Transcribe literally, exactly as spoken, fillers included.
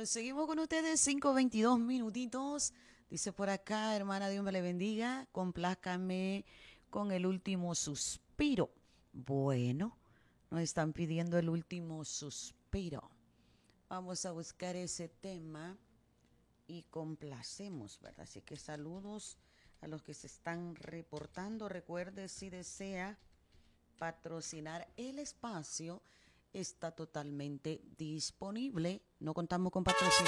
Seguimos con ustedes, cinco veintidós minutitos. Dice por acá, hermana, Dios me le bendiga. Complázcame con el último suspiro. Bueno, nos están pidiendo el último suspiro. Vamos a buscar ese tema y complacemos, ¿verdad? Así que saludos a los que se están reportando. Recuerde, si desea patrocinar el espacio, está totalmente disponible. No contamos con patrocinio.